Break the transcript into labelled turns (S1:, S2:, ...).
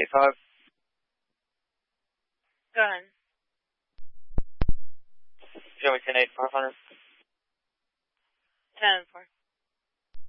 S1: 885.
S2: Go ahead.
S1: Show me 10-8, 500.
S2: 10-4.